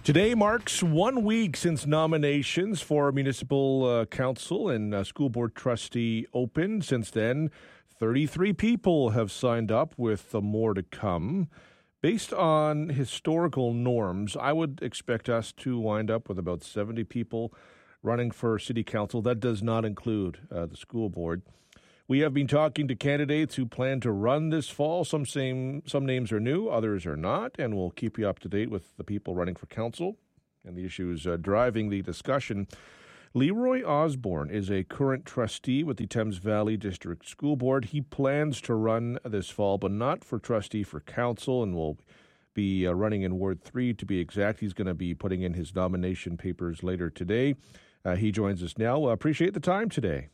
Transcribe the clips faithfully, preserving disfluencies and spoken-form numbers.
Today marks one week since nominations for municipal uh, council and uh, school board trustee opened. Since then, thirty-three people have signed up, with uh, more to come. Based on historical norms, I would expect us to wind up with about seventy people running for city council. That does not include uh, the school board. We have been talking to candidates who plan to run this fall. Some same, some names are new, others are not, and we'll keep you up to date with the people running for council and the issues uh, driving the discussion. Leroy Osborne is a current trustee with the Thames Valley District School Board. He plans to run this fall, but not for trustee, for council, and will be uh, running in Ward three to be exact. He's going to be putting in his nomination papers later today. Uh, he joins us now. Uh, appreciate the time today.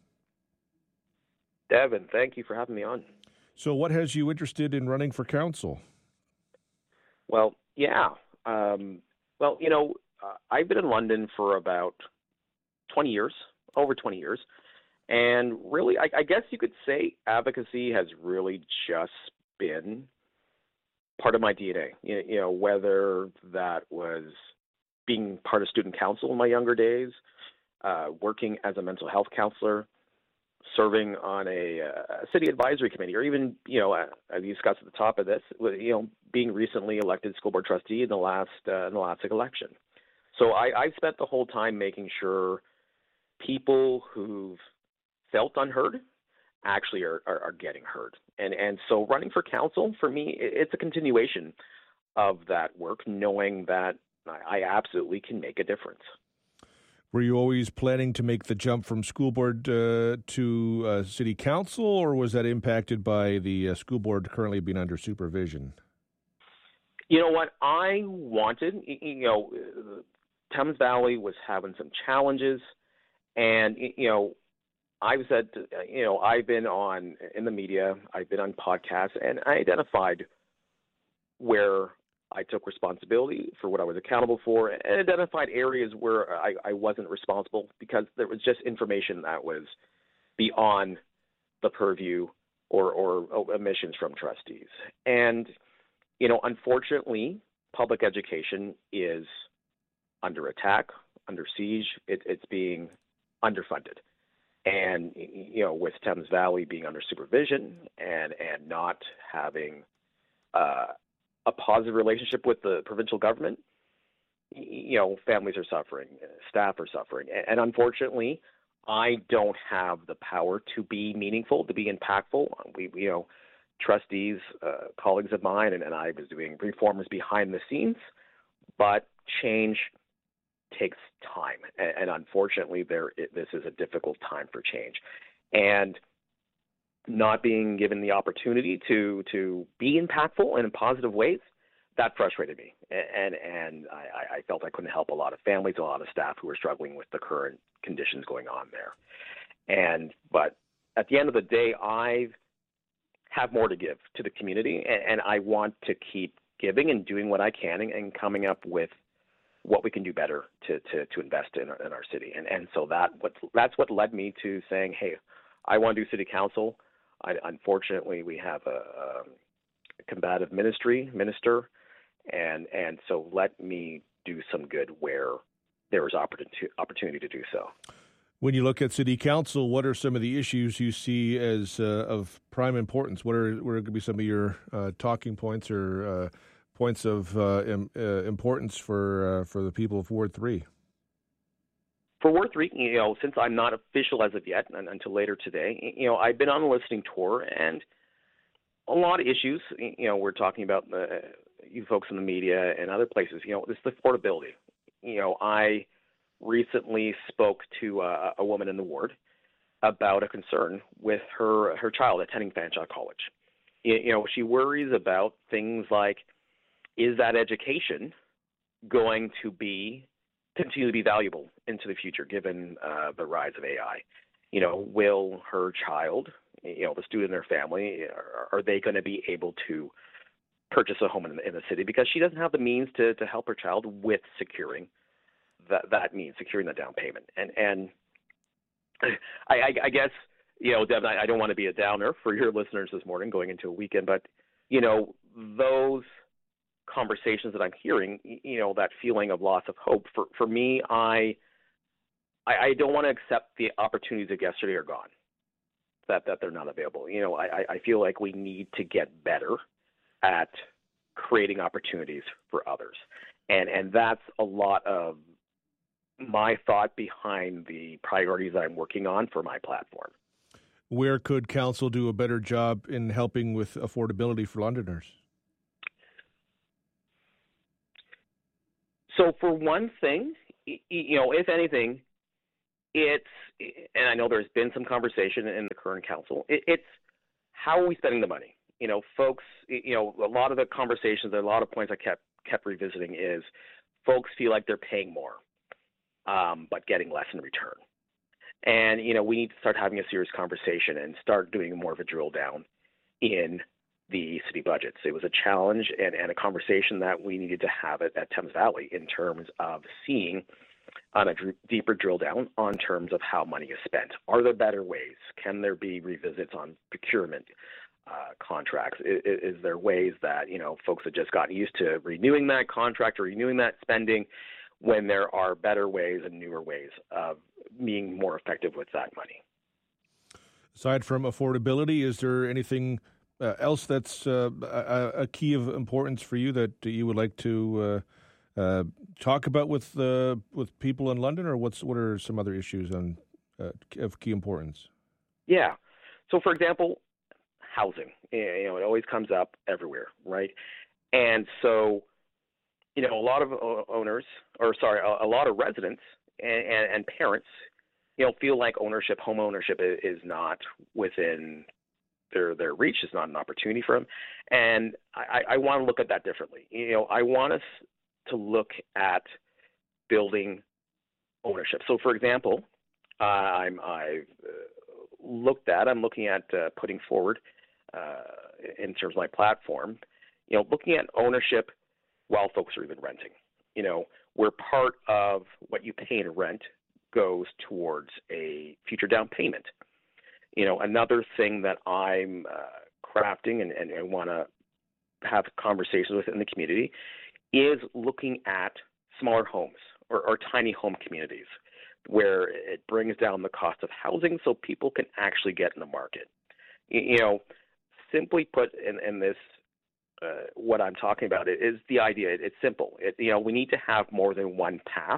Devin, thank you for having me on. So what has you interested in running for council? Well, yeah. Um, well, you know, uh, I've been in London for about twenty years, over twenty years. And really, I, I guess you could say advocacy has really just been part of my D N A. You, you know, whether that was being part of student council in my younger days, uh, working as a mental health counselor, serving on a, a city advisory committee, or even, you know, uh, as you discussed at the top of this, you know, being recently elected school board trustee in the last uh, in the last election. So I, I spent the whole time making sure people who've felt unheard actually are, are, are getting heard. And and so running for council, for me, it's a continuation of that work, knowing that I absolutely can make a difference. Were you always planning to make the jump from school board uh, to uh, city council, or was that impacted by the uh, school board currently being under supervision? You know what? I wanted, you know, Thames Valley was having some challenges, and, you know, I've said, you know, I've been on, in the media, I've been on podcasts, and I identified where I took responsibility for what I was accountable for, and identified areas where I, I wasn't responsible because there was just information that was beyond the purview or, or omissions from trustees. And, you know, unfortunately, public education is under attack, under siege. It, it's being underfunded. And, you know, with Thames Valley being under supervision and, and not having uh, a positive relationship with the provincial government, you know, families are suffering, staff are suffering. And unfortunately, I don't have the power to be meaningful, to be impactful. We, you know, trustees, uh, colleagues of mine, and, and I was doing reforms behind the scenes, but change takes time. And, and unfortunately, there it, this is a difficult time for change. And not being given the opportunity to to be impactful and in positive ways, that frustrated me. And and I, I felt I couldn't help a lot of families, a lot of staff who were struggling with the current conditions going on there. And but at the end of the day, I have more to give to the community, and, and I want to keep giving and doing what I can and, and coming up with what we can do better to to, to invest in our, in our city. And and so that what that's what led me to saying, hey, I want to do city council. I, unfortunately, we have a, a combative ministry minister, and and so let me do some good where there is opportunity opportunity to do so. When you look at city council, what are some of the issues you see as uh, of prime importance? What are what are going to be some of your uh, talking points or uh, points of uh, im- uh, importance for uh, for the people of Ward three? For Ward three, you know, since I'm not official as of yet, and until later today, you know, I've been on a listening tour, and a lot of issues, you know, we're talking about the, you folks in the media and other places, you know, this is affordability. You know, I recently spoke to a, a woman in the ward about a concern with her, her child attending Fanshawe College. You, you know, she worries about things like, is that education going to be continue to be valuable into the future, given uh, the rise of A I? You know, will her child, you know, the student and their family, are, are they going to be able to purchase a home in the, in the city? Because she doesn't have the means to, to help her child with securing that, that means, securing the down payment. And and I, I, I guess, you know, Devin, I, I don't want to be a downer for your listeners this morning going into a weekend, but, you know, those conversations that I'm hearing, you know, that feeling of loss of hope. For for me, I I, I don't want to accept the opportunities of yesterday are gone, that that they're not available. You know, I, I feel like we need to get better at creating opportunities for others. And and that's a lot of my thought behind the priorities that I'm working on for my platform. Where could council do a better job in helping with affordability for Londoners? So for one thing, you know, if anything, it's, and I know there's been some conversation in the current council, it's how are we spending the money? You know, folks, you know, a lot of the conversations, a lot of points I kept kept revisiting is folks feel like they're paying more, um, but getting less in return. And, you know, we need to start having a serious conversation and start doing more of a drill down in the city budgets. It was a challenge and, and a conversation that we needed to have at, at Thames Valley in terms of seeing on a dr- deeper drill down on terms of how money is spent. Are there better ways? Can there be revisits on procurement uh, contracts? Is, is there ways that, you know, folks have just gotten used to renewing that contract or renewing that spending when there are better ways and newer ways of being more effective with that money? Aside from affordability, is there anything uh, else that's uh, a, a key of importance for you that you would like to uh, uh, talk about with uh, with people in London, or what's what are some other issues on uh, of key importance? Yeah. So, for example, housing. You know, it always comes up everywhere, right? And so, you know, a lot of owners, or sorry, a, a lot of residents and, and, and parents, you know, feel like ownership, home ownership is not within their their reach. It's not an opportunity for them. And I, I want to look at that differently. You know, I want us to look at building ownership. So, for example, uh, I'm I've uh, looked at, I'm looking at uh, putting forward uh, in terms of my platform, you know, looking at ownership while folks are even renting. You know, where part of what you pay in rent goes towards a future down payment. You know, another thing that I'm uh, crafting and, and, and want to have conversations with in the community is looking at smaller homes or, or tiny home communities where it brings down the cost of housing so people can actually get in the market. You know, simply put in, in this, uh, what I'm talking about is the idea. It's simple. It, you know, we need to have more than one path,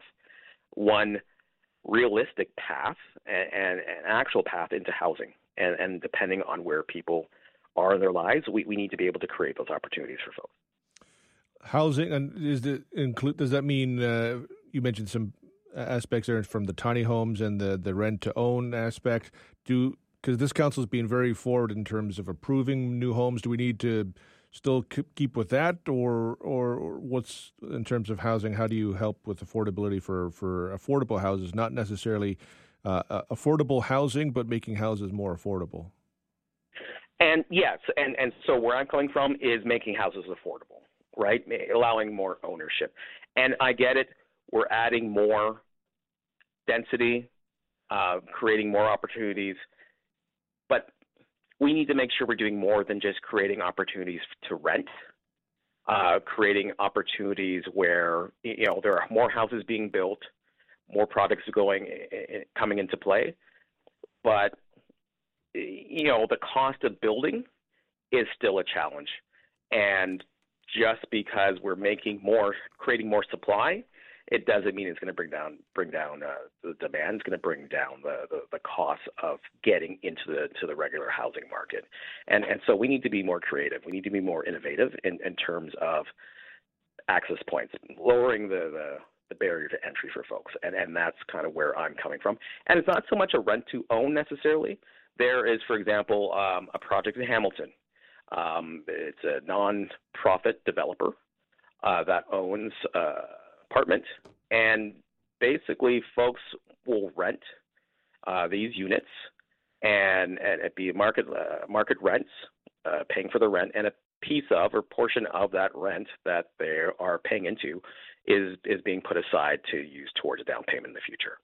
one realistic path and, and an actual path into housing. And, and depending on where people are in their lives, we, we need to be able to create those opportunities for folks. Housing, and is the include? Does that mean uh, you mentioned some aspects there from the tiny homes and the, the rent to own aspect? Do because this council is being very forward in terms of approving new homes. Do we need to still keep with that, or or what's in terms of housing? How do you help with affordability for, for affordable houses? Not necessarily uh, uh, affordable housing, but making houses more affordable. And yes, and, and so where I'm coming from is making houses affordable, right? Allowing more ownership. And I get it. We're adding more density, uh, creating more opportunities, but we need to make sure we're doing more than just creating opportunities to rent, uh, creating opportunities where, you know, there are more houses being built, more projects going coming into play, but, you know, the cost of building is still a challenge. And just because we're making more, creating more supply, it doesn't mean it's going to bring down bring down uh, the demand. It's going to bring down the, the, the cost of getting into the to the regular housing market. And and so we need to be more creative. We need to be more innovative in, in terms of access points, lowering the, the, the barrier to entry for folks. And, and that's kind of where I'm coming from. And it's not so much a rent to own necessarily. There is, for example, um, a project in Hamilton. Um, it's a non-profit developer uh, that owns uh, apartment, and basically folks will rent uh, these units and, and it be market uh, market rents, uh, paying for the rent, and a piece of or portion of that rent that they are paying into is is being put aside to use towards a down payment in the future.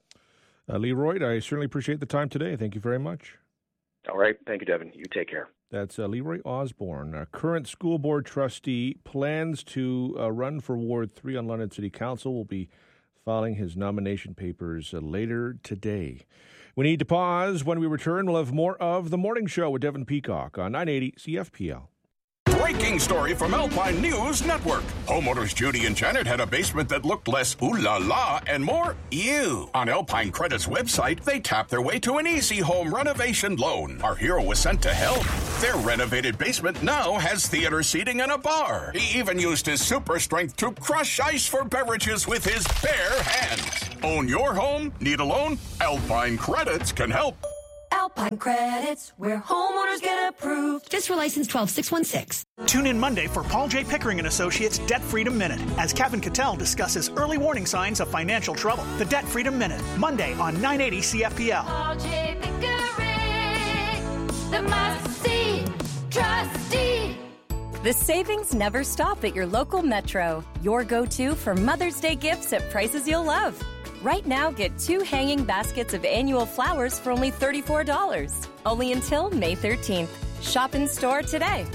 Uh, Leroy, I certainly appreciate the time today. Thank you very much. All right. Thank you, Devin. You take care. That's uh, Leroy Osborne, uh, current school board trustee, plans to uh, run for Ward three on London City Council. Will be filing his nomination papers uh, later today. We need to pause. When we return, we'll have more of The Morning Show with Devin Peacock on nine eighty C F P L. Breaking story from Alpine News Network. Homeowners Judy and Janet had a basement that looked less ooh la la and more ew. On Alpine Credit's website, they tapped their way to an easy home renovation loan. Our hero was sent to help. Their renovated basement now has theater seating and a bar. He even used his super strength to crush ice for beverages with his bare hands. Own your home? Need a loan? Alpine Credits can help. Alpine Credits, where homeowners get approved. FSRA license twelve six one six. Tune in Monday for Paul J. Pickering and Associates Debt Freedom Minute as Kevin Cattell discusses early warning signs of financial trouble. The Debt Freedom Minute, Monday on nine eighty C F P L. Paul J. Pickering, the must-see trustee. The savings never stop at your local Metro. Your go-to for Mother's Day gifts at prices you'll love. Right now, get two hanging baskets of annual flowers for only thirty-four dollars. Only until May thirteenth. Shop in store today.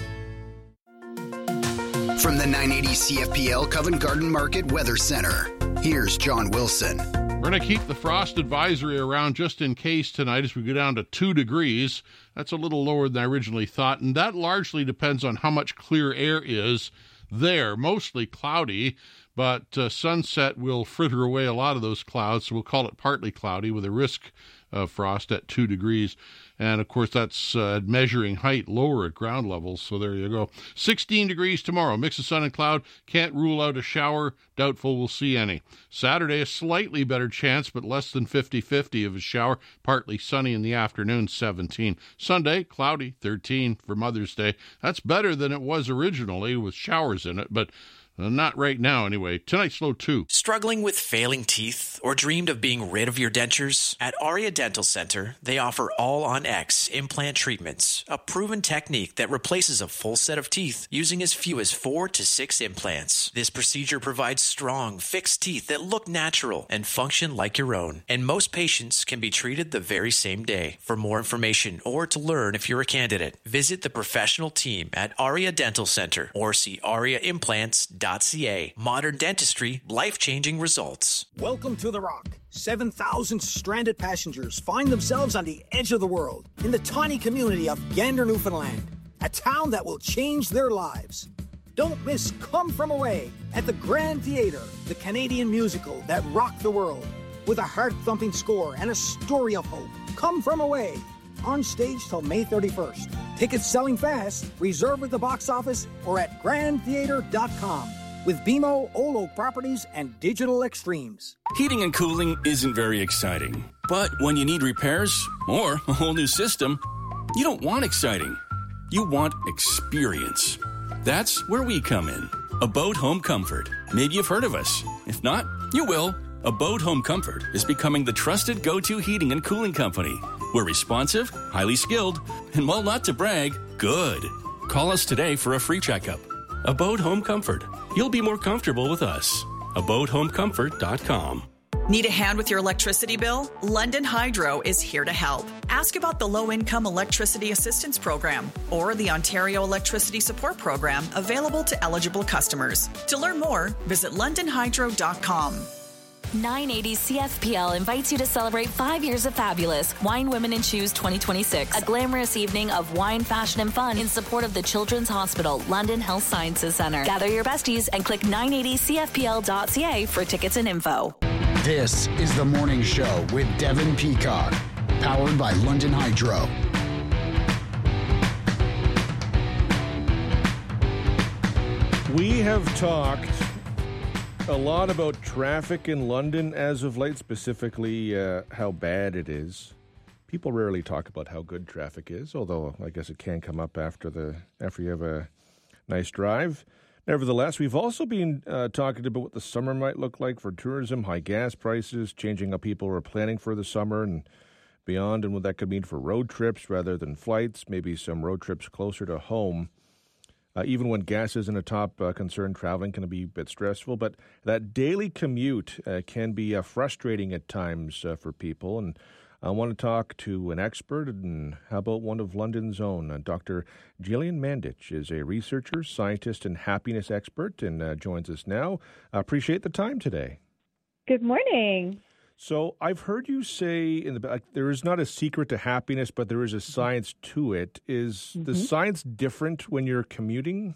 From the nine eighty C F P L Covent Garden Market Weather Center, here's John Wilson. We're going to keep the frost advisory around just in case tonight as we go down to two degrees. That's a little lower than I originally thought, and that largely depends on how much clear air is there. Mostly cloudy, but uh, sunset will fritter away a lot of those clouds, so we'll call it partly cloudy with a risk of frost at two degrees. And, of course, that's uh, measuring height lower at ground levels, so there you go. sixteen degrees tomorrow, mix of sun and cloud. Can't rule out a shower. Doubtful we'll see any. Saturday, a slightly better chance, but less than fifty-fifty of a shower. Partly sunny in the afternoon, seventeen. Sunday, cloudy, thirteen for Mother's Day. That's better than it was originally with showers in it, but Uh, not right now, anyway. Tonight's low two. Struggling with failing teeth or dreamed of being rid of your dentures? At Aria Dental Center, they offer All-on-X implant treatments, a proven technique that replaces a full set of teeth using as few as four to six implants. This procedure provides strong, fixed teeth that look natural and function like your own. And most patients can be treated the very same day. For more information or to learn if you're a candidate, visit the professional team at Aria Dental Center or see aria implants dot com. Modern dentistry, life-changing results. Welcome to The Rock. seven thousand stranded passengers find themselves on the edge of the world in the tiny community of Gander, Newfoundland, a town that will change their lives. Don't miss Come From Away at the Grand Theatre, the Canadian musical that rocked the world, with a heart-thumping score and a story of hope. Come From Away, on stage till May thirty-first. Tickets selling fast. Reserve at the box office or at grand theatre dot com. With B M O, Old Oak Properties, and Digital Extremes. Heating and cooling isn't very exciting. But when you need repairs or a whole new system, you don't want exciting. You want experience. That's where we come in. Abode Home Comfort. Maybe you've heard of us. If not, you will. Abode Home Comfort is becoming the trusted go-to heating and cooling company. We're responsive, highly skilled, and while not to brag, good. Call us today for a free checkup. Abode Home Comfort. You'll be more comfortable with us. abode home comfort dot com. Need a hand with your electricity bill? London Hydro is here to help. Ask about the Low-Income Electricity Assistance Program or the Ontario Electricity Support Program available to eligible customers. To learn more, visit london hydro dot com. nine eighty C F P L invites you to celebrate five years of fabulous Wine, Women, and Shoes twenty twenty-six, a glamorous evening of wine, fashion, and fun in support of the Children's Hospital London Health Sciences Centre. Gather your besties and click nine eighty C F P L dot C A for tickets and info. This is The Morning Show with Devin Peacock, powered by London Hydro. We have talked a lot about traffic in London as of late, specifically uh, how bad it is. People rarely talk about how good traffic is, although I guess it can come up after the after you have a nice drive. Nevertheless, we've also been uh, talking about what the summer might look like for tourism, high gas prices, changing how people are planning for the summer and beyond, and what that could mean for road trips rather than flights, maybe some road trips closer to home. Uh, even when gas isn't a top uh, concern, traveling can be a bit stressful, but that daily commute uh, can be uh, frustrating at times uh, for people. And I want to talk to an expert, and how about one of London's own? Uh, Doctor Jillian Mandich is a researcher, scientist, and happiness expert, and uh, joins us now. I appreciate the time today. Good morning. So I've heard you say in the like, there is not a secret to happiness, but there is a science to it. Is mm-hmm. the science different when you're commuting?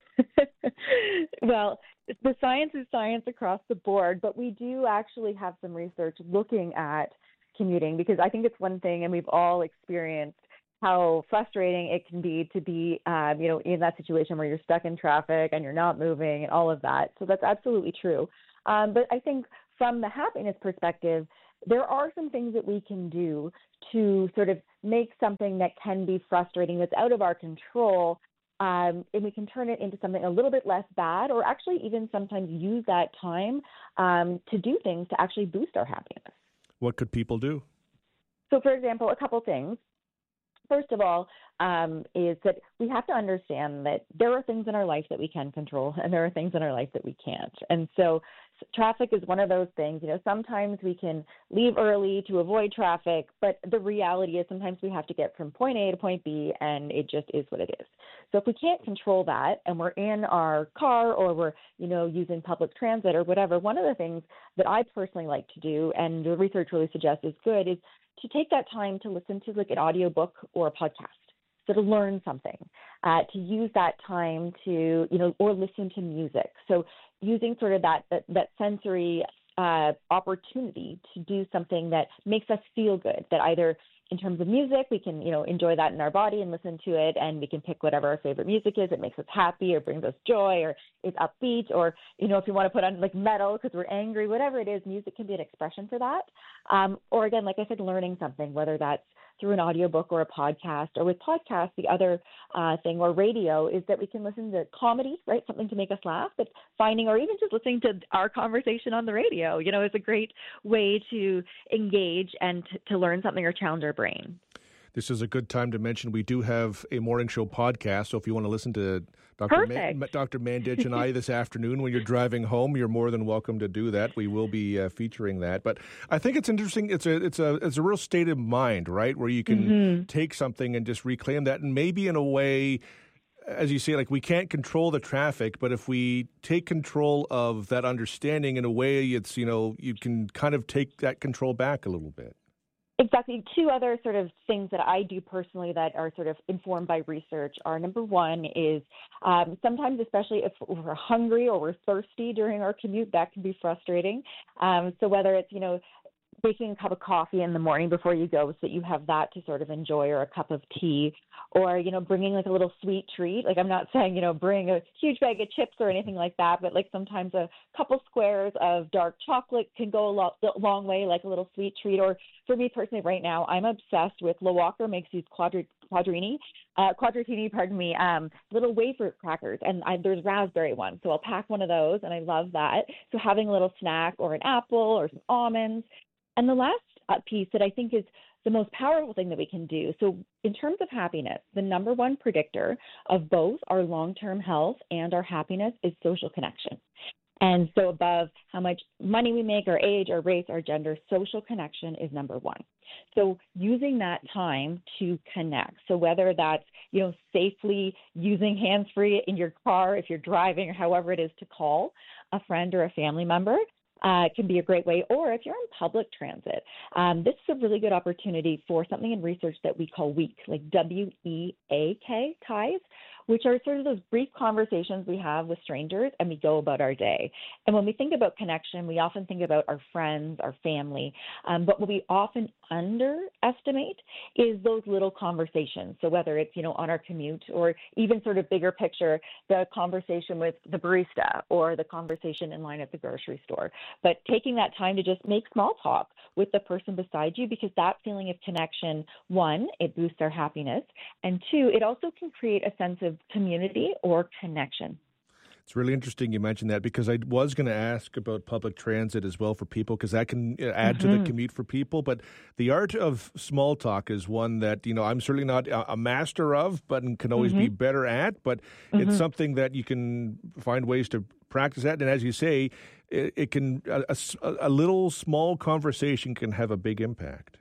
Well, the science is science across the board, but we do actually have some research looking at commuting, because I think it's one thing, and we've all experienced how frustrating it can be to be, um, you know, in that situation where you're stuck in traffic and you're not moving and all of that. So that's absolutely true. Um, but I think from the happiness perspective, there are some things that we can do to sort of make something that can be frustrating, that's out of our control, um, and we can turn it into something a little bit less bad, or actually even sometimes use that time um, to do things to actually boost our happiness. What could people do? So, for example, a couple things. First of all, um, is that we have to understand that there are things in our life that we can control, and there are things in our life that we can't. And so traffic is one of those things. You know, sometimes we can leave early to avoid traffic, but the reality is sometimes we have to get from point A to point B, and it just is what it is. So if we can't control that, and we're in our car, or we're, you know, using public transit or whatever, one of the things that I personally like to do, and the research really suggests is good, is to take that time to listen to like an audiobook or a podcast. So to learn something, uh, to use that time to, you know, or listen to music. So using sort of that that, that sensory uh, opportunity to do something that makes us feel good, that either in terms of music, we can, you know, enjoy that in our body and listen to it, and we can pick whatever our favorite music is. It makes us happy or brings us joy or is upbeat, or, you know, if you want to put on like metal because we're angry, whatever it is, music can be an expression for that. Um, or again, like I said, learning something, whether that's through an audiobook or a podcast. Or with podcasts, the other uh, thing, or radio, is that we can listen to comedy, right? Something to make us laugh, but finding, or even just listening to our conversation on the radio, you know, is a great way to engage and t- to learn something or challenge our brain. This is a good time to mention we do have a morning show podcast, so if you want to listen to Doctor Ma- Doctor Mandich and I this afternoon when you're driving home, you're more than welcome to do that. We will be uh, featuring that. But I think it's interesting. It's a it's a it's a real state of mind, right, where you can mm-hmm. take something and just reclaim that, and maybe in a way, as you say, like we can't control the traffic, but if we take control of that understanding in a way, it's, you know, you can kind of take that control back a little bit. Exactly. Two other sort of things that I do personally that are sort of informed by research are, number one is um, sometimes, especially if we're hungry or we're thirsty during our commute, that can be frustrating. Um, so whether it's, you know, making a cup of coffee in the morning before you go so that you have that to sort of enjoy, or a cup of tea, or, you know, bringing like a little sweet treat. Like I'm not saying, you know, bring a huge bag of chips or anything like that, but like sometimes a couple squares of dark chocolate can go a, lot, a long way, like a little sweet treat. Or for me personally right now, I'm obsessed with La Walker makes these quadri- quadrini, uh, quadratini, pardon me, um, little wafer crackers, and I, there's raspberry ones. So I'll pack one of those, and I love that. So having a little snack, or an apple, or some almonds. And the last uh, piece that I think is the most powerful thing that we can do. So in terms of happiness, the number one predictor of both our long-term health and our happiness is social connection. And so above how much money we make, our age, our race, our gender, social connection is number one. So using that time to connect. So whether that's, you know, safely using hands-free in your car if you're driving, or however it is to call a friend or a family member, Uh, can be a great way. Or if you're in public transit, um, this is a really good opportunity for something in research that we call WEAK, like W E A K, ties, which are sort of those brief conversations we have with strangers, and we go about our day. And when we think about connection, we often think about our friends, our family, um, but what we often underestimate is those little conversations. So whether it's, you know, on our commute, or even sort of bigger picture, the conversation with the barista, or the conversation in line at the grocery store. But taking that time to just make small talk with the person beside you, because that feeling of connection, one, it boosts our happiness, and two, it also can create a sense of community or connection. It's really interesting you mentioned that, because I was going to ask about public transit as well for people, because that can add mm-hmm. to the commute for people. But the art of small talk is one that, you know, I'm certainly not a master of, but can always mm-hmm. be better at. But mm-hmm. it's something that you can find ways to practice at. And as you say, it, it can a, a, a little small conversation can have a big impact.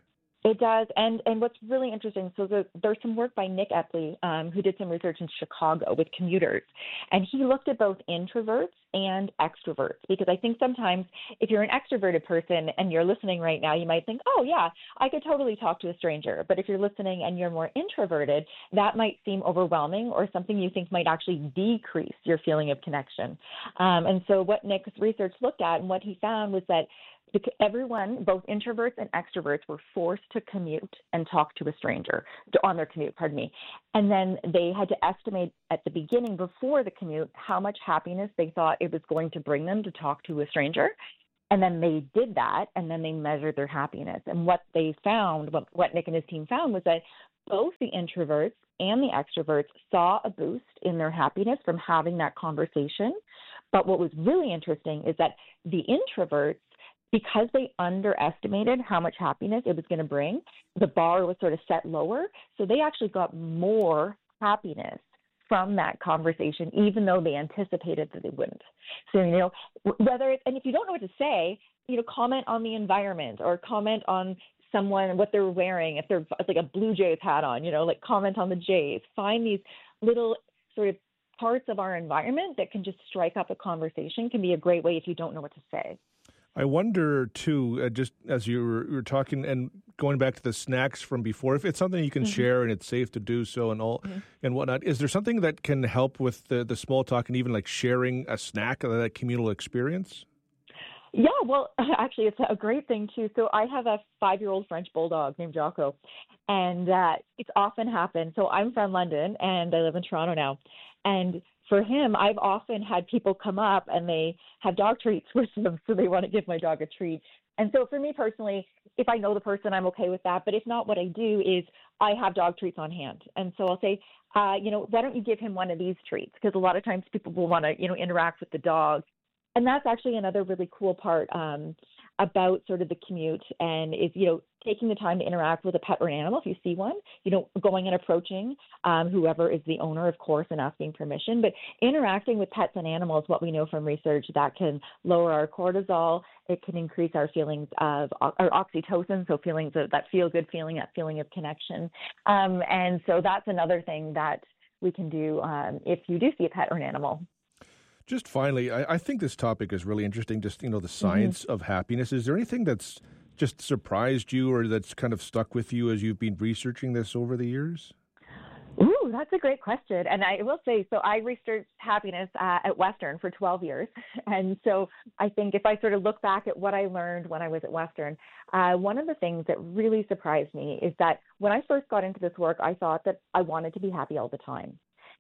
It does, and and what's really interesting, so the, there's some work by Nick Epley, um, who did some research in Chicago with commuters, and he looked at both introverts and extroverts, because I think sometimes if you're an extroverted person and you're listening right now, you might think, oh yeah, I could totally talk to a stranger, but if you're listening and you're more introverted, that might seem overwhelming or something you think might actually decrease your feeling of connection. Um, and so what Nick's research looked at and what he found was that everyone, both introverts and extroverts, were forced to commute and talk to a stranger on their commute, pardon me. And then they had to estimate at the beginning, before the commute, how much happiness they thought it was going to bring them to talk to a stranger. And then they did that, and then they measured their happiness. And what they found, what, what Nick and his team found, was that both the introverts and the extroverts saw a boost in their happiness from having that conversation. But what was really interesting is that the introverts, because they underestimated how much happiness it was going to bring, the bar was sort of set lower. So they actually got more happiness from that conversation, even though they anticipated that they wouldn't. So, you know, whether it's, and if you don't know what to say, you know, comment on the environment or comment on someone, what they're wearing, if they're like a Blue Jays hat on, you know, like comment on the Jays. Find these little sort of parts of our environment that can just strike up a conversation. Can be a great way if you don't know what to say. I wonder, too, uh, just as you were, you were talking and going back to the snacks from before, if it's something you can mm-hmm. share and it's safe to do so and all mm-hmm. and whatnot, is there something that can help with the, the small talk and even like sharing a snack, uh, that communal experience? Yeah, well, actually, it's a great thing, too. So I have a five-year-old French bulldog named Jocko, and uh, it's often happened. So I'm from London, and I live in Toronto now. And for him, I've often had people come up and they have dog treats with them, so they want to give my dog a treat. And so for me personally, if I know the person, I'm okay with that. But if not, what I do is I have dog treats on hand. And so I'll say, uh, you know, why don't you give him one of these treats? Because a lot of times people will want to, you know, interact with the dog. And that's actually another really cool part um, about sort of the commute, and is, you know, taking the time to interact with a pet or an animal if you see one, you know, going and approaching um, whoever is the owner, of course, and asking permission. But interacting with pets and animals, what we know from research, that can lower our cortisol. It can increase our feelings of our oxytocin, so feelings of that feel-good feeling, that feeling of connection. Um, and so that's another thing that we can do um, if you do see a pet or an animal. Just finally, I, I think this topic is really interesting, just, you know, the science mm-hmm. of happiness. Is there anything that's just surprised you or that's kind of stuck with you as you've been researching this over the years? Ooh, that's a great question. And I will say, so I researched happiness uh, at Western for twelve years. And so I think if I sort of look back at what I learned when I was at Western, uh, one of the things that really surprised me is that when I first got into this work, I thought that I wanted to be happy all the time.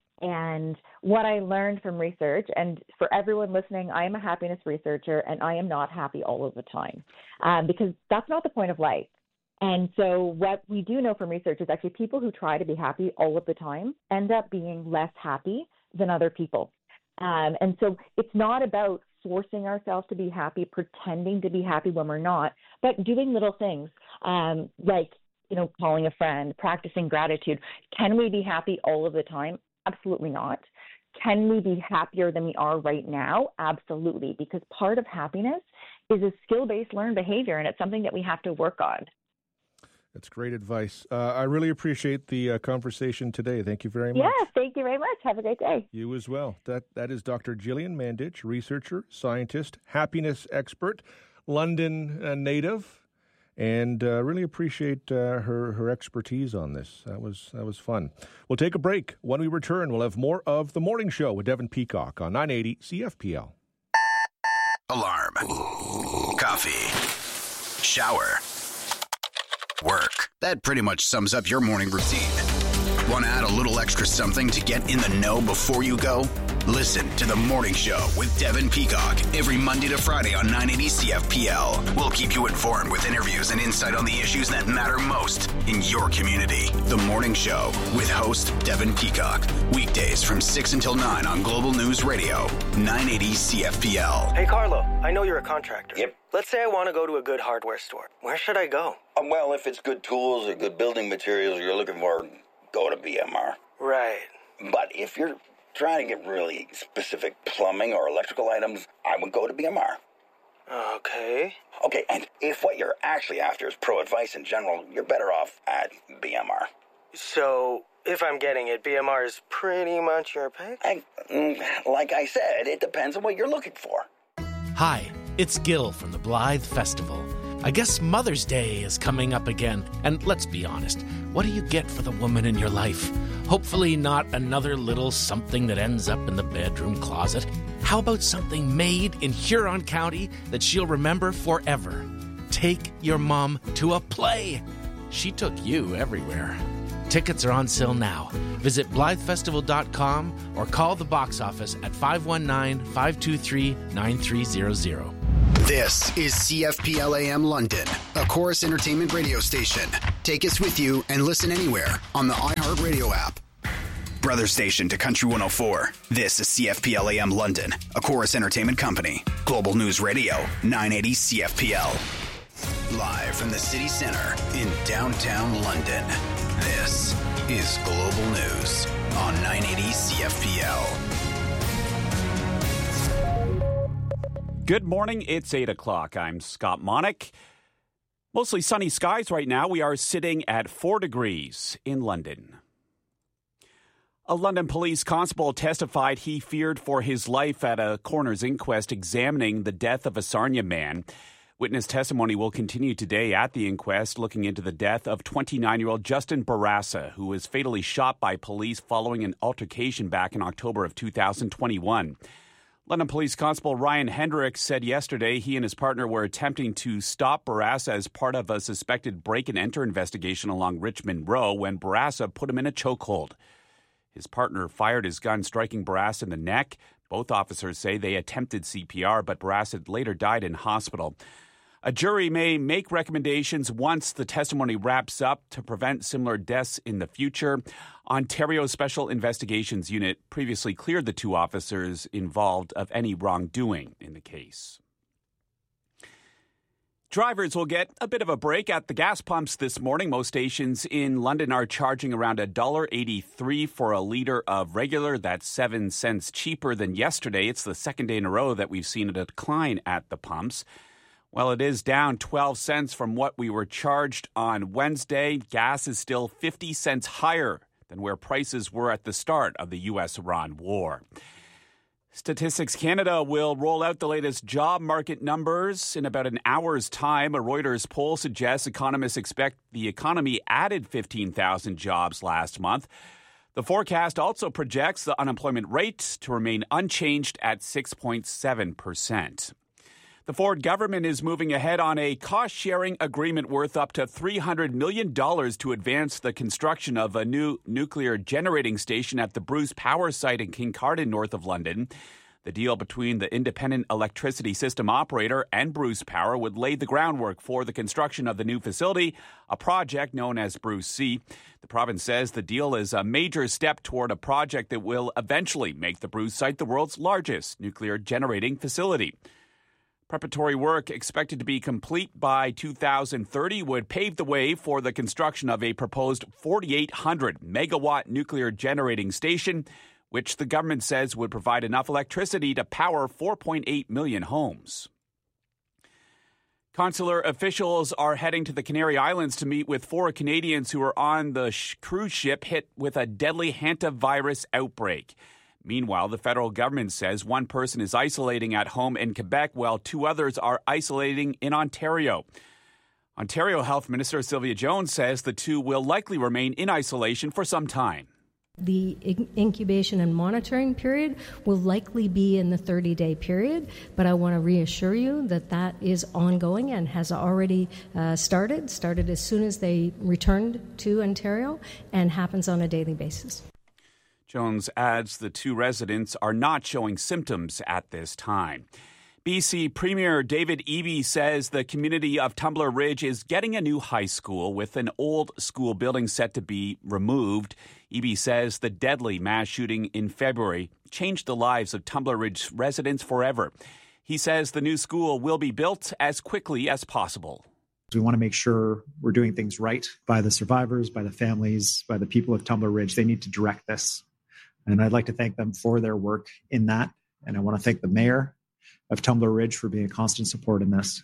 And what I learned from research, and for everyone listening, I am a happiness researcher, and I am not happy all of the time, um, because that's not the point of life. And so what we do know from research is actually people who try to be happy all of the time end up being less happy than other people. Um, and so it's not about forcing ourselves to be happy, pretending to be happy when we're not, but doing little things um, like, you know, calling a friend, practicing gratitude. Can we be happy all of the time? Absolutely not. Can we be happier than we are right now? Absolutely, because part of happiness is a skill-based learned behavior, and it's something that we have to work on. That's great advice. Uh, I really appreciate the uh, conversation today. Thank you very much. Yeah, thank you very much. Have a great day. You as well. That That is Doctor Gillian Mandich, researcher, scientist, happiness expert, London uh, native. And uh, really appreciate uh, her her expertise on this. That was that was fun. We'll take a break. When we return, we'll have more of The Morning Show with Devin Peacock on nine eighty C F P L. Alarm. Coffee. Shower. Work. That pretty much sums up your morning routine. Want to add a little extra something to get in the know before you go? Listen to The Morning Show with Devin Peacock every Monday to Friday on nine eighty C F P L. We'll keep you informed with interviews and insight on the issues that matter most in your community. The Morning Show with host Devin Peacock. Weekdays from six until nine on Global News Radio, nine eighty C F P L. Hey, Carlo, I know you're a contractor. Yep. Let's say I want to go to a good hardware store. Where should I go? Um, well, if it's good tools or good building materials you're looking for, go to B M R. Right. But if you're trying to get really specific plumbing or electrical items, I would go to B M R. Okay. Okay, and if what you're actually after is pro advice in general, you're better off at B M R. So, if I'm getting it, B M R is pretty much your pick? I, like I said, it depends on what you're looking for. Hi, it's Gil from the Blythe Festival. I guess Mother's Day is coming up again, and let's be honest, what do you get for the woman in your life? Hopefully not another little something that ends up in the bedroom closet. How about something made in Huron County that she'll remember forever? Take your mom to a play. She took you everywhere. Tickets are on sale now. Visit Blythe Festival dot com or call the box office at five one nine, five two three, nine three zero zero. This is C F P L A M London, a Chorus Entertainment radio station. Take us with you and listen anywhere on the iHeartRadio app. Brother station to Country one oh four. This is C F P L A M London, a Chorus Entertainment company. Global News Radio, nine eighty C F P L. Live from the city center in downtown London, this is Global News on nine eighty C F P L. Good morning. It's eight o'clock. I'm Scott Monick. Mostly sunny skies right now. We are sitting at four degrees in London. A London police constable testified he feared for his life at a coroner's inquest examining the death of a Sarnia man. Witness testimony will continue today at the inquest, looking into the death of twenty-nine-year-old Justin Barassa, who was fatally shot by police following an altercation back in October of two thousand twenty-one. London Police Constable Ryan Hendricks said yesterday he and his partner were attempting to stop Barassa as part of a suspected break-and-enter investigation along Richmond Row when Barassa put him in a chokehold. His partner fired his gun, striking Barassa in the neck. Both officers say they attempted C P R, but Barassa later died in hospital. A jury may make recommendations once the testimony wraps up to prevent similar deaths in the future. Ontario's Special Investigations Unit previously cleared the two officers involved of any wrongdoing in the case. Drivers will get a bit of a break at the gas pumps this morning. Most stations in London are charging around one dollar eighty-three for a litre of regular. That's seven cents cheaper than yesterday. It's the second day in a row that we've seen a decline at the pumps. While it is down twelve cents from what we were charged on Wednesday, gas is still fifty cents higher than where prices were at the start of the U S Iran war. Statistics Canada will roll out the latest job market numbers in about an hour's time. A Reuters poll suggests economists expect the economy added fifteen thousand jobs last month. The forecast also projects the unemployment rate to remain unchanged at six point seven percent. The Ford government is moving ahead on a cost-sharing agreement worth up to three hundred million dollars to advance the construction of a new nuclear generating station at the Bruce Power site in Kincardine, north of London. The deal between the Independent Electricity System Operator and Bruce Power would lay the groundwork for the construction of the new facility, a project known as Bruce C. The province says the deal is a major step toward a project that will eventually make the Bruce site the world's largest nuclear generating facility. Preparatory work expected to be complete by two thousand thirty would pave the way for the construction of a proposed forty-eight hundred megawatt nuclear generating station, which the government says would provide enough electricity to power four point eight million homes. Consular officials are heading to the Canary Islands to meet with four Canadians who are on the sh- cruise ship hit with a deadly hantavirus outbreak. Meanwhile, the federal government says one person is isolating at home in Quebec while two others are isolating in Ontario. Ontario Health Minister Sylvia Jones says the two will likely remain in isolation for some time. The incubation and monitoring period will likely be in the thirty-day period, but I want to reassure you that that is ongoing and has already uh, started, started as soon as they returned to Ontario, and happens on a daily basis. Jones adds the two residents are not showing symptoms at this time. B C Premier David Eby says the community of Tumbler Ridge is getting a new high school with an old school building set to be removed. Eby says the deadly mass shooting in February changed the lives of Tumbler Ridge residents forever. He says the new school will be built as quickly as possible. We want to make sure we're doing things right by the survivors, by the families, by the people of Tumbler Ridge. They need to direct this. And I'd like to thank them for their work in that. And I want to thank the mayor of Tumbler Ridge for being a constant support in this.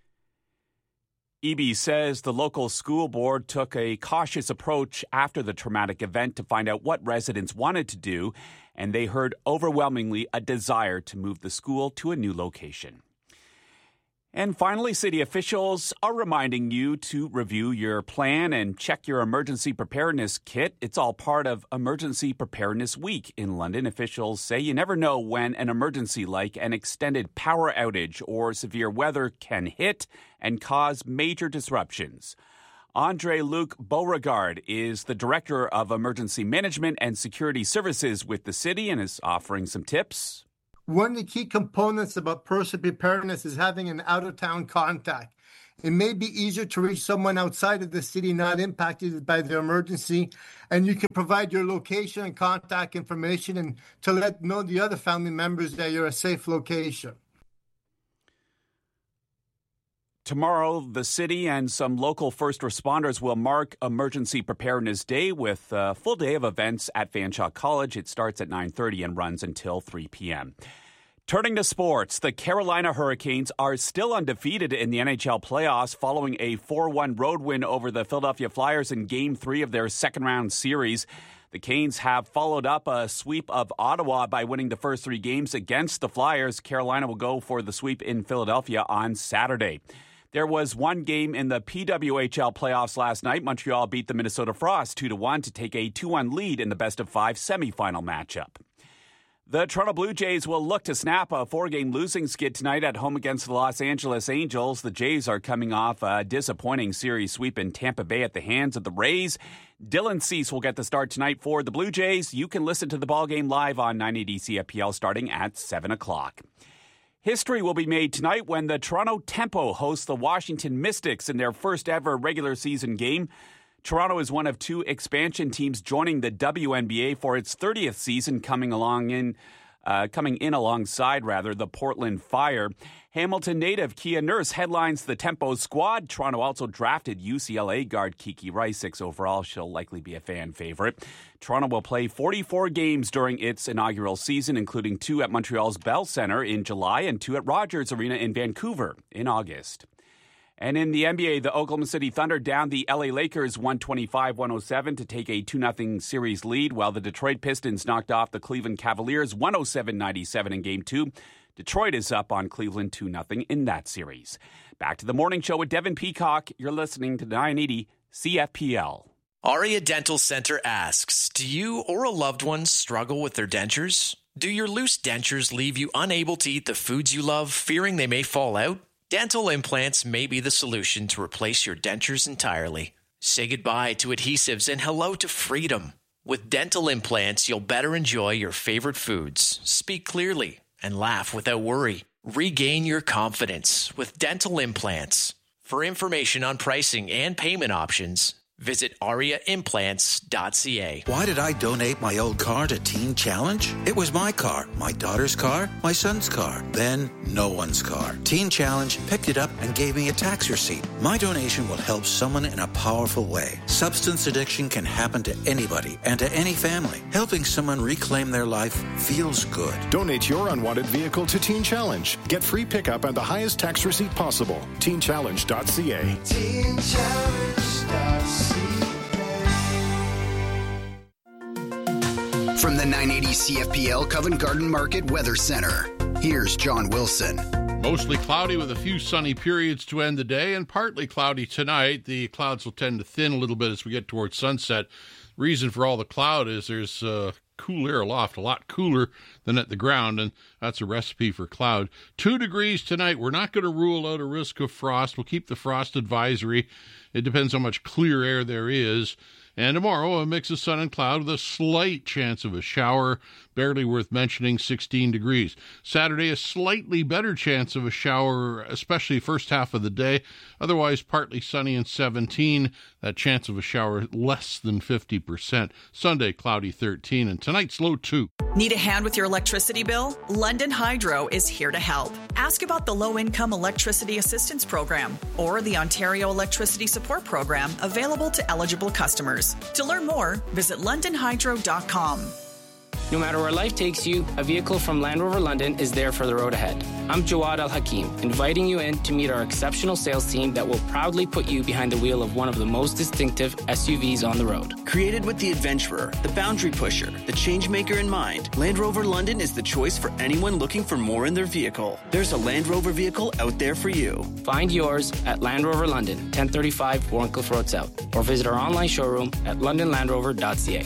Eby says the local school board took a cautious approach after the traumatic event to find out what residents wanted to do, and they heard overwhelmingly a desire to move the school to a new location. And finally, city officials are reminding you to review your plan and check your emergency preparedness kit. It's all part of Emergency Preparedness Week in London. Officials say you never know when an emergency like an extended power outage or severe weather can hit and cause major disruptions. Andre-Luc Beauregard is the Director of Emergency Management and Security Services with the city and is offering some tips. One of the key components about personal preparedness is having an out-of-town contact. It may be easier to reach someone outside of the city not impacted by the emergency, and you can provide your location and contact information and to let know the other family members that you're a safe location. Tomorrow, the city and some local first responders will mark Emergency Preparedness Day with a full day of events at Fanshawe College. It starts at nine thirty and runs until three p.m. Turning to sports, the Carolina Hurricanes are still undefeated in the N H L playoffs following a four one road win over the Philadelphia Flyers in Game three of their second-round series. The Canes have followed up a sweep of Ottawa by winning the first three games against the Flyers. Carolina will go for the sweep in Philadelphia on Saturday. There was one game in the P W H L playoffs last night. Montreal beat the Minnesota Frost two to one to take a two one lead in the best-of-five semifinal matchup. The Toronto Blue Jays will look to snap a four-game losing skid tonight at home against the Los Angeles Angels. The Jays are coming off a disappointing series sweep in Tampa Bay at the hands of the Rays. Dylan Cease will get the start tonight for the Blue Jays. You can listen to the ballgame live on nine eighty C F P L starting at seven o'clock. History will be made tonight when the Toronto Tempo hosts the Washington Mystics in their first ever regular season game. Toronto is one of two expansion teams joining the W N B A for its thirtieth season, coming along in, uh, coming in alongside rather the Portland Fire. Hamilton native Kia Nurse headlines the Tempo squad. Toronto also drafted U C L A guard Kiki Rice, six overall. She'll likely be a fan favorite. Toronto will play forty-four games during its inaugural season, including two at Montreal's Bell Centre in July and two at Rogers Arena in Vancouver in August. And in the N B A, the Oklahoma City Thunder downed the L A Lakers one twenty-five to one oh seven to take a two nothing series lead, while the Detroit Pistons knocked off the Cleveland Cavaliers one oh seven to ninety-seven in Game two. Detroit is up on Cleveland two nothing in that series. Back to the morning show with Devin Peacock. You're listening to nine eighty C F P L. Aria Dental Center asks, do you or a loved one struggle with their dentures? Do your loose dentures leave you unable to eat the foods you love, fearing they may fall out? Dental implants may be the solution to replace your dentures entirely. Say goodbye to adhesives and hello to freedom. With dental implants, you'll better enjoy your favorite foods, speak clearly, and laugh without worry. Regain your confidence with dental implants. For information on pricing and payment options, visit aria implants dot c a. Why did I donate my old car to Teen Challenge? It was my car, my daughter's car, my son's car, then no one's car. Teen Challenge picked it up and gave me a tax receipt. My donation will help someone in a powerful way. Substance addiction can happen to anybody and to any family. Helping someone reclaim their life feels good. Donate your unwanted vehicle to Teen Challenge. Get free pickup and the highest tax receipt possible. teen challenge dot c a. teen challenge dot c a. From the nine eighty C F P L Covent Garden Market Weather Center, here's John Wilson. Mostly cloudy with a few sunny periods to end the day, and partly cloudy tonight. The clouds will tend to thin a little bit as we get towards sunset. Reason for all the cloud is there's uh, cool air aloft, a lot cooler than at the ground, and that's a recipe for cloud. Two degrees tonight. We're not going to rule out a risk of frost. We'll keep the frost advisory. It depends how much clear air there is. And tomorrow, a mix of sun and cloud with a slight chance of a shower, barely worth mentioning, sixteen degrees. Saturday, a slightly better chance of a shower, especially first half of the day. Otherwise, partly sunny and seventeen. That chance of a shower less than fifty percent. Sunday, cloudy, thirteen. And tonight's low, two. Need a hand with your electricity bill? London Hydro is here to help. Ask about the Low-Income Electricity Assistance Program or the Ontario Electricity Support Program available to eligible customers. To learn more, visit london hydro dot com. No matter where life takes you, a vehicle from Land Rover London is there for the road ahead. I'm Jawad Al Hakim, inviting you in to meet our exceptional sales team that will proudly put you behind the wheel of one of the most distinctive S U Vs on the road. Created with the adventurer, the boundary pusher, the change maker in mind, Land Rover London is the choice for anyone looking for more in their vehicle. There's a Land Rover vehicle out there for you. Find yours at Land Rover London, ten thirty-five Warncliffe Road South, or visit our online showroom at london land rover dot c a.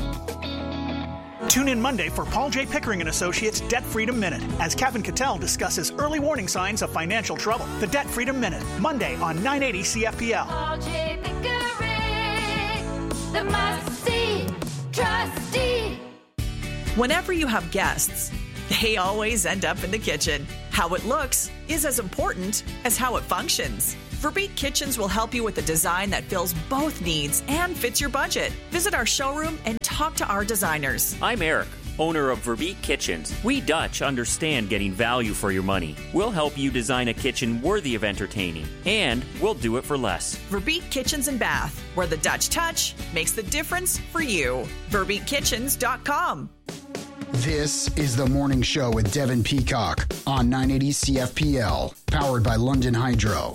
Tune in Monday for Paul J. Pickering and Associates Debt Freedom Minute as Kevin Cattell discusses early warning signs of financial trouble. The Debt Freedom Minute, Monday on nine eighty C F P L. Paul J. Pickering, the must-see trustee. Whenever you have guests, they always end up in the kitchen. How it looks is as important as how it functions. Verbeek Kitchens will help you with a design that fills both needs and fits your budget. Visit our showroom and talk to our designers. I'm Eric, owner of Verbeek Kitchens. We Dutch understand getting value for your money. We'll help you design a kitchen worthy of entertaining, and we'll do it for less. Verbeek Kitchens and Bath, where the Dutch touch makes the difference for you. verbeek kitchens dot com. This is the morning show with Devin Peacock on nine eighty C F P L, powered by London Hydro.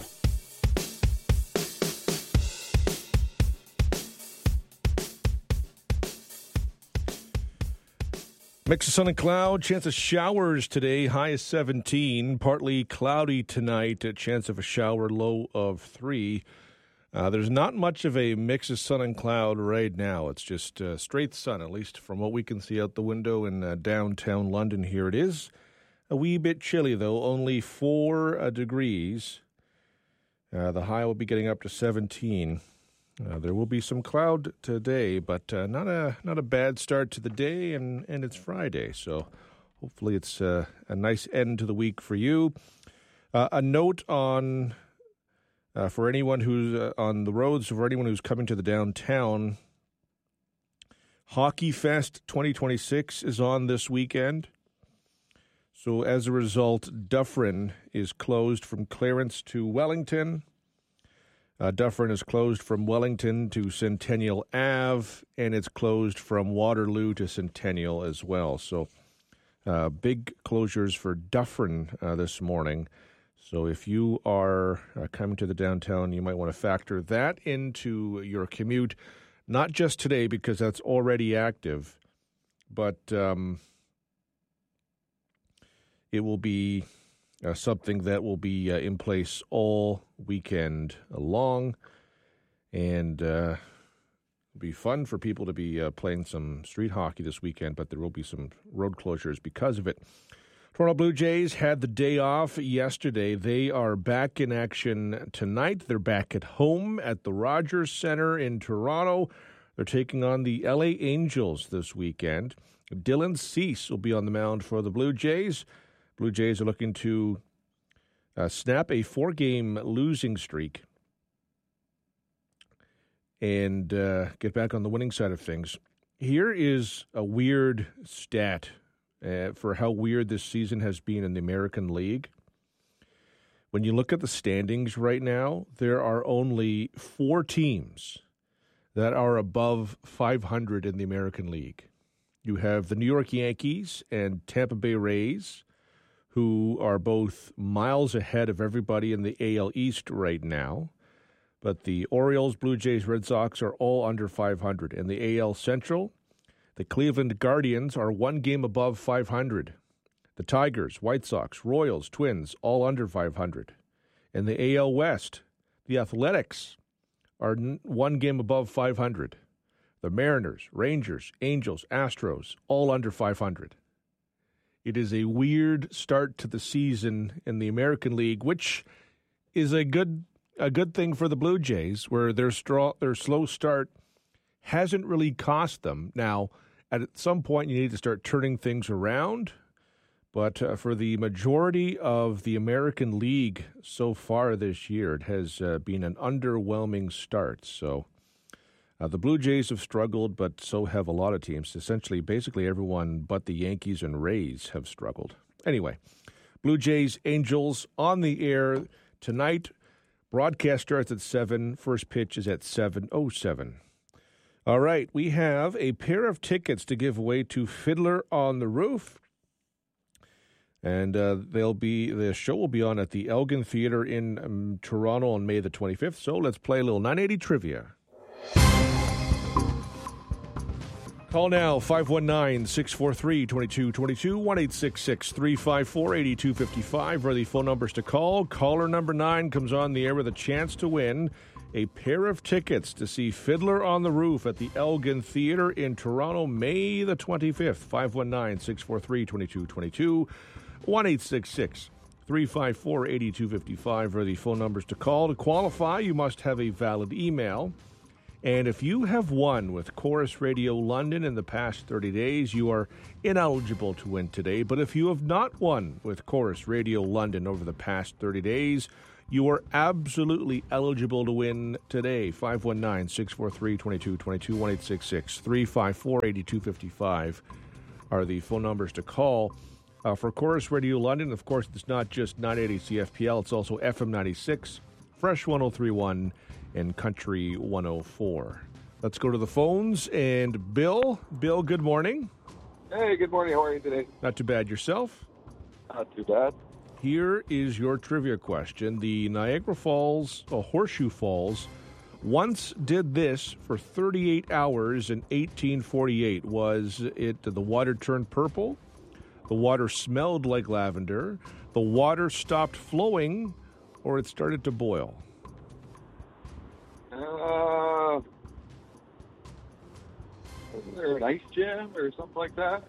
Mix of sun and cloud, chance of showers today, high of seventeen, partly cloudy tonight, a chance of a shower, low of three. Uh, there's not much of a mix of sun and cloud right now. It's just uh, straight sun, at least from what we can see out the window in uh, downtown London here. It is a wee bit chilly, though, only four uh, degrees. Uh, the high will be getting up to seventeen. Uh, there will be some cloud today, but uh, not a not a bad start to the day, and, and it's Friday, so hopefully it's uh, a nice end to the week for you. Uh, a note on uh, for anyone who's uh, on the roads, for anyone who's coming to the downtown, Hockey Fest twenty twenty-six is on this weekend. So as a result, Dufferin is closed from Clarence to Wellington. Uh, Dufferin is closed from Wellington to Centennial Avenue, and it's closed from Waterloo to Centennial as well. So uh, big closures for Dufferin uh, this morning. So if you are uh, coming to the downtown, you might want to factor that into your commute, not just today because that's already active, but um, it will be Uh, something that will be uh, in place all weekend long, and uh, it'll be fun for people to be uh, playing some street hockey this weekend, but there will be some road closures because of it. Toronto Blue Jays had the day off yesterday. They are back in action tonight. They're back at home at the Rogers Centre in Toronto. They're taking on the L A Angels this weekend. Dylan Cease will be on the mound for the Blue Jays. Blue Jays are looking to uh, snap a four-game losing streak and uh, get back on the winning side of things. Here is a weird stat uh, for how weird this season has been in the American League. When you look at the standings right now, there are only four teams that are above five hundred in the American League. You have the New York Yankees and Tampa Bay Rays, who are both miles ahead of everybody in the A L East right now. But the Orioles, Blue Jays, Red Sox are all under five hundred. In the A L Central, the Cleveland Guardians are one game above five hundred. The Tigers, White Sox, Royals, Twins, all under five hundred. In the A L West, the Athletics are one game above five hundred. The Mariners, Rangers, Angels, Astros, all under five hundred. It is a weird start to the season in the American League, which is a good a good thing for the Blue Jays, where their straw, their slow start hasn't really cost them. Now, at some point, you need to start turning things around. But uh, for the majority of the American League so far this year, it has uh, been an underwhelming start. So uh, the Blue Jays have struggled, but so have a lot of teams. Essentially, basically everyone but the Yankees and Rays have struggled. Anyway, Blue Jays, Angels on the air tonight. Broadcast starts at seven. First pitch is at seven oh seven. All right, we have a pair of tickets to give away to Fiddler on the Roof. And uh, they'll be the show will be on at the Elgin Theatre in um, Toronto on May the twenty-fifth. So let's play a little nine eighty trivia. Call now, five one nine, six four three, two two two two, one eight six six, three five four, eight two five five are the phone numbers to call. Caller number nine comes on the air with a chance to win a pair of tickets to see Fiddler on the Roof at the Elgin Theatre in Toronto, May the twenty-fifth. five one nine, six four three, two two two two, one eight six six, three five four, eight two five five are the phone numbers to call. To qualify, you must have a valid email. And if you have won with Chorus Radio London in the past thirty days, you are ineligible to win today. But if you have not won with Chorus Radio London over the past thirty days, you are absolutely eligible to win today. five one nine, six four three, two two two two, one eight six six, three five four, eight two five five are the phone numbers to call. Uh, for Chorus Radio London, of course, it's not just nine eighty C F P L, it's also F M ninety-six, Fresh one oh three point one, and Country one oh four. Let's go to the phones. And Bill, Bill, good morning. Hey, good morning. How are you today? Not too bad. Yourself? Not too bad. Here is your trivia question. The Niagara Falls, oh, Horseshoe Falls, once did this for thirty-eight hours in eighteen forty-eight. Was it the water turned purple? The water smelled like lavender? The water stopped flowing? Or it started to boil? Uh, isn't there an ice jam or something like that?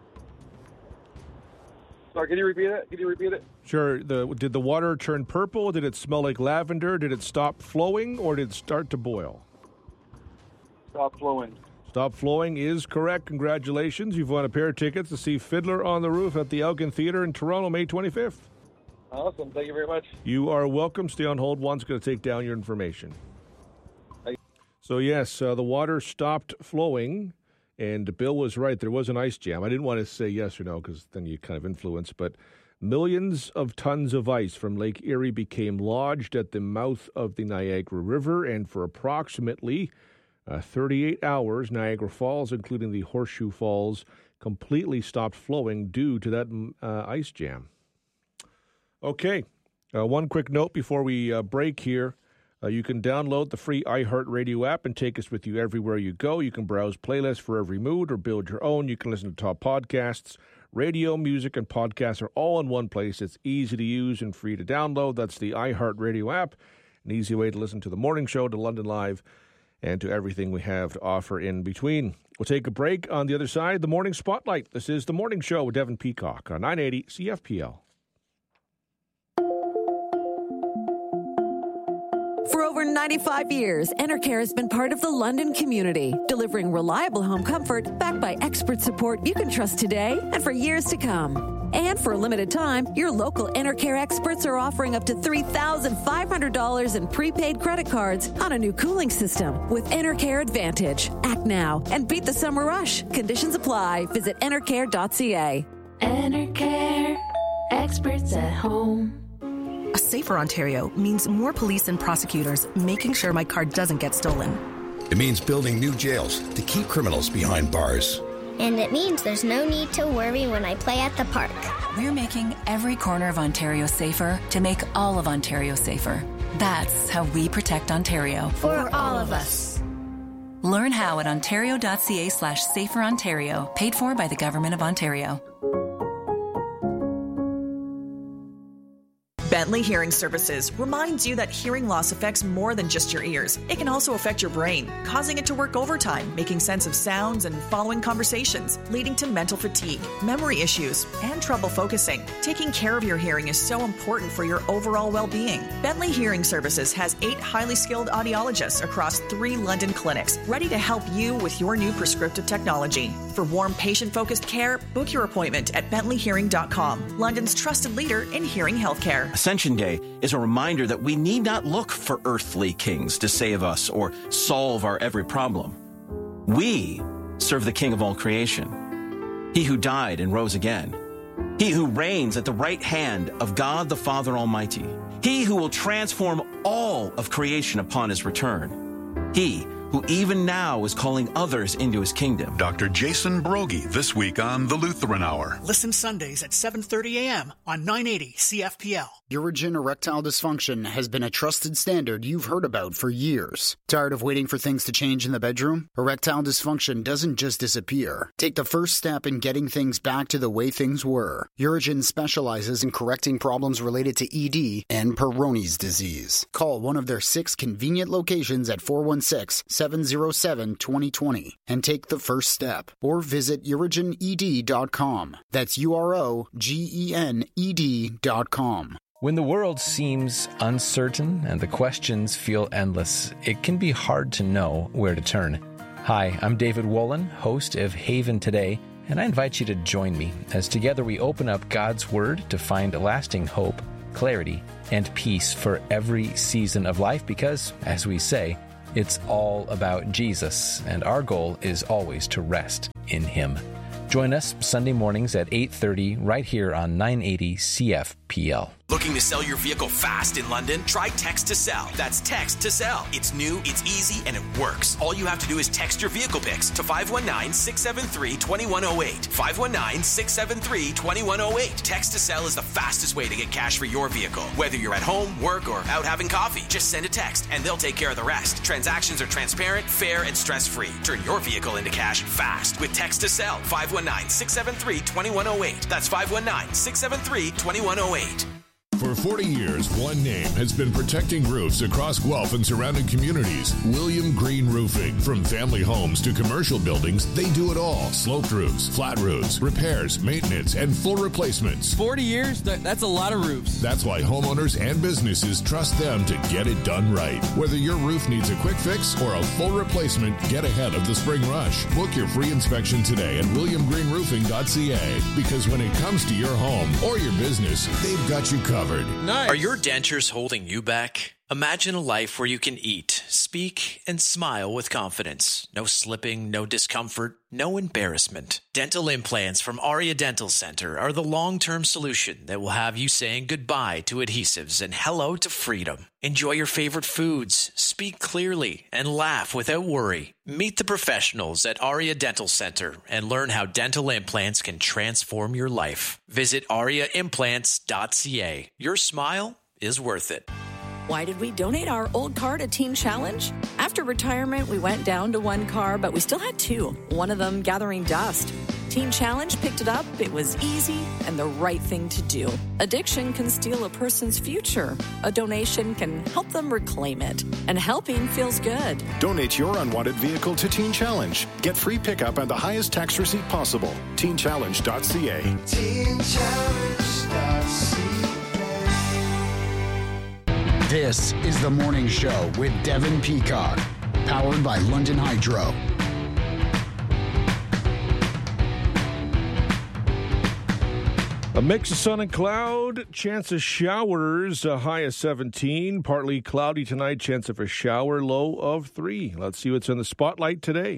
Sorry, can you repeat it? Can you repeat it? Sure. The, did the water turn purple? Did it smell like lavender? Did it stop flowing? Or did it start to boil? Stop flowing. Stop flowing is correct. Congratulations. You've won a pair of tickets to see Fiddler on the Roof at the Elgin Theatre in Toronto, May twenty-fifth. Awesome. Thank you very much. You are welcome. Stay on hold. One's going to take down your information. So, yes, uh, the water stopped flowing, and Bill was right. There was an ice jam. I didn't want to say yes or no because then you kind of influence, but millions of tons of ice from Lake Erie became lodged at the mouth of the Niagara River, and for approximately uh, thirty-eight hours, Niagara Falls, including the Horseshoe Falls, completely stopped flowing due to that uh, ice jam. Okay, uh, one quick note before we uh, break here. Uh, you can download the free iHeartRadio app and take us with you everywhere you go. You can browse playlists for every mood or build your own. You can listen to top podcasts. Radio, music, and podcasts are all in one place. It's easy to use and free to download. That's the iHeartRadio app, an easy way to listen to the morning show, to London Live, and to everything we have to offer in between. We'll take a break. On the other side, the Morning Spotlight. This is The Morning Show with Devin Peacock on nine eighty C F P L. For over ninety-five years, Enercare has been part of the London community, delivering reliable home comfort backed by expert support you can trust today and for years to come. And for a limited time, your local Enercare experts are offering up to three thousand five hundred dollars in prepaid credit cards on a new cooling system with Enercare Advantage. Act now and beat the summer rush. Conditions apply. Visit enercare dot c a. Enercare, experts at home. A safer Ontario means more police and prosecutors making sure my car doesn't get stolen. It means building new jails to keep criminals behind bars. And it means there's no need to worry when I play at the park. We're making every corner of Ontario safer to make all of Ontario safer. That's how we protect Ontario. For all of us. Learn how at ontario dot c a slash safer Ontario. Paid for by the Government of Ontario. Bentley Hearing Services reminds you that hearing loss affects more than just your ears. It can also affect your brain, causing it to work overtime, making sense of sounds and following conversations, leading to mental fatigue, memory issues, and trouble focusing. Taking care of your hearing is so important for your overall well-being. Bentley Hearing Services has eight highly skilled audiologists across three London clinics, ready to help you with your new prescriptive technology. For warm, patient-focused care, book your appointment at bentley hearing dot com, London's trusted leader in hearing healthcare. Ascension Day is a reminder that we need not look for earthly kings to save us or solve our every problem. We serve the King of all creation, he who died and rose again, he who reigns at the right hand of God the Father Almighty, he who will transform all of creation upon his return, he who even now is calling others into his kingdom. Doctor Jason Brogy, this week on The Lutheran Hour. Listen Sundays at seven thirty a.m. on nine eighty C F P L. Urogyn erectile dysfunction has been a trusted standard you've heard about for years. Tired of waiting for things to change in the bedroom? Erectile dysfunction doesn't just disappear. Take the first step in getting things back to the way things were. Urogyn specializes in correcting problems related to E D and Peyronie's disease. Call one of their six convenient locations at four one six, seven zero seven, two zero two zero and take the first step. Or visit urogyn e d dot com. That's U R O G E N E D dot com. When the world seems uncertain and the questions feel endless, it can be hard to know where to turn. Hi, I'm David Wolin, host of Haven Today, and I invite you to join me as together we open up God's Word to find lasting hope, clarity, and peace for every season of life because, as we say, it's all about Jesus, and our goal is always to rest in Him. Join us Sunday mornings at eight thirty right here on nine eighty C F P L. Looking to sell your vehicle fast in London? Try Text to Sell. That's Text to Sell. It's new, it's easy, and it works. All you have to do is text your vehicle pics to five one nine, six seven three, two one zero eight. five one nine, six seven three, two one zero eight. Text to Sell is the fastest way to get cash for your vehicle. Whether you're at home, work, or out having coffee, just send a text and they'll take care of the rest. Transactions are transparent, fair, and stress-free. Turn your vehicle into cash fast with Text to Sell. five one nine, six seven three, two one zero eight. That's five one nine, six seven three, two one zero eight. For forty years, one name has been protecting roofs across Guelph and surrounding communities. William Green Roofing. From family homes to commercial buildings, they do it all. Sloped roofs, flat roofs, repairs, maintenance, and full replacements. forty years? That's a lot of roofs. That's why homeowners and businesses trust them to get it done right. Whether your roof needs a quick fix or a full replacement, get ahead of the spring rush. Book your free inspection today at william green roofing dot c a because when it comes to your home or your business, they've got you covered. Nice. Are your dentures holding you back? Imagine a life where you can eat, speak, and smile with confidence. No slipping, no discomfort, no embarrassment. Dental implants from Aria Dental Center are the long-term solution that will have you saying goodbye to adhesives and hello to freedom. Enjoy your favorite foods, speak clearly, and laugh without worry. Meet the professionals at Aria Dental Center and learn how dental implants can transform your life. Visit aria implants dot c a. Your smile is worth it. Why did we donate our old car to Teen Challenge? After retirement, we went down to one car, but we still had two, one of them gathering dust. Teen Challenge picked it up. It was easy and the right thing to do. Addiction can steal a person's future. A donation can help them reclaim it. And helping feels good. Donate your unwanted vehicle to Teen Challenge. Get free pickup and the highest tax receipt possible. teen challenge dot c a. teen challenge dot c a. This is The Morning Show with Devin Peacock, powered by London Hydro. A mix of sun and cloud, chance of showers, a high of seventeen, partly cloudy tonight, chance of a shower, low of three. Let's see what's in the spotlight today.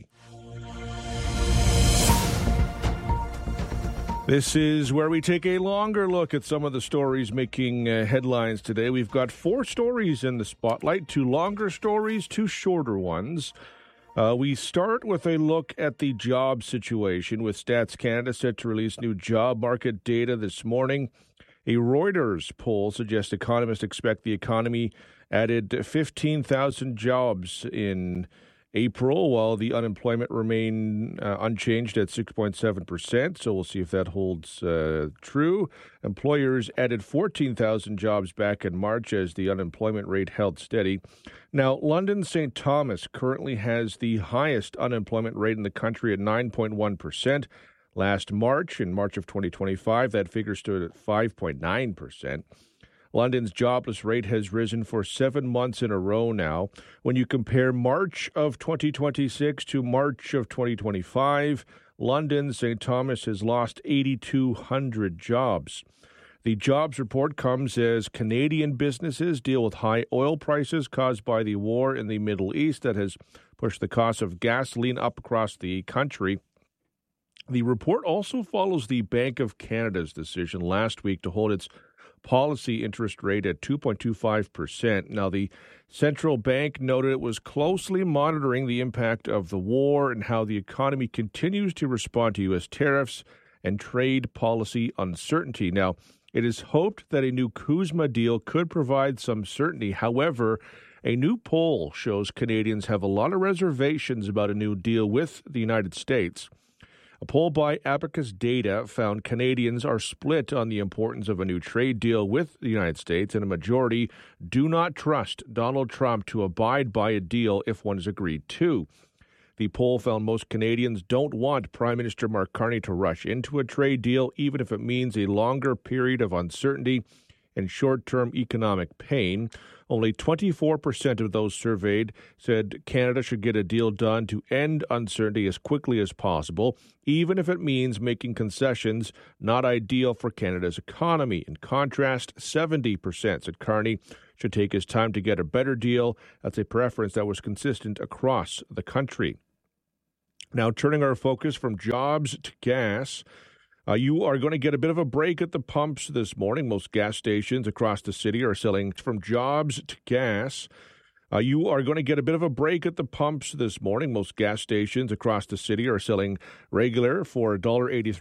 This is where we take a longer look at some of the stories making uh, headlines today. We've got four stories in the spotlight, two longer stories, two shorter ones. Uh, we start with a look at the job situation, with Stats Canada set to release new job market data this morning. A Reuters poll suggests economists expect the economy added fifteen thousand jobs in April, while the unemployment remained uh, unchanged at six point seven percent. So we'll see if that holds uh, true. Employers added fourteen thousand jobs back in March as the unemployment rate held steady. Now, London Saint Thomas currently has the highest unemployment rate in the country at nine point one percent. Last March, in March of twenty twenty-five, that figure stood at five point nine percent. London's jobless rate has risen for seven months in a row now. When you compare March of twenty twenty-six to March of twenty twenty-five, London Saint Thomas has lost eight thousand two hundred jobs. The jobs report comes as Canadian businesses deal with high oil prices caused by the war in the Middle East that has pushed the cost of gasoline up across the country. The report also follows the Bank of Canada's decision last week to hold its policy interest rate at two point two five percent. Now, the central bank noted it was closely monitoring the impact of the war and how the economy continues to respond to U S tariffs and trade policy uncertainty. Now, it is hoped that a new CUSMA deal could provide some certainty. However, a new poll shows Canadians have a lot of reservations about a new deal with the United States. A poll by Abacus Data found Canadians are split on the importance of a new trade deal with the United States, and a majority do not trust Donald Trump to abide by a deal if one is agreed to. The poll found most Canadians don't want Prime Minister Mark Carney to rush into a trade deal, even if it means a longer period of uncertainty and short-term economic pain. Only twenty-four percent of those surveyed said Canada should get a deal done to end uncertainty as quickly as possible, even if it means making concessions not ideal for Canada's economy. In contrast, seventy percent said Carney should take his time to get a better deal. That's a preference that was consistent across the country. Now, turning our focus from jobs to gas. Uh, you are going to get a bit of a break at the pumps this morning. Most gas stations across the city are selling from jobs to gas. Uh, you are going to get a bit of a break at the pumps this morning. Most gas stations across the city are selling regular for one dollar eighty